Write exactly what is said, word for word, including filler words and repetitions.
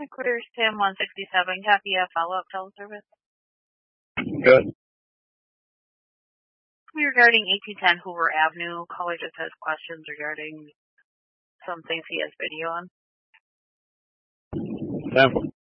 Headquarters, Tim one sixty-seven, copy a follow-up teleservice. Good. Regarding eighteen ten Hoover Avenue, caller just has questions regarding some things he has video on. Tim.